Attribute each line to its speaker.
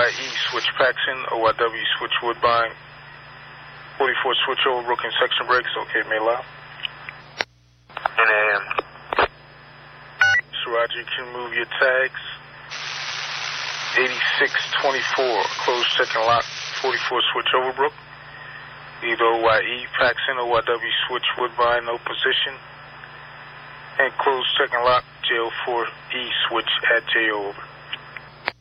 Speaker 1: YE, switch Paxson, OYW, switch Woodbine, 44 switch over, Brooklyn section breaks, okay, may allow.
Speaker 2: 10 a.m.
Speaker 1: So Roger, you can move your tags. 8624, close second lock, 44 switch over, Brook. Either OYE, Paxson, OYW, switch Woodbine, no position. And close second lock, JO4E, switch at JO over.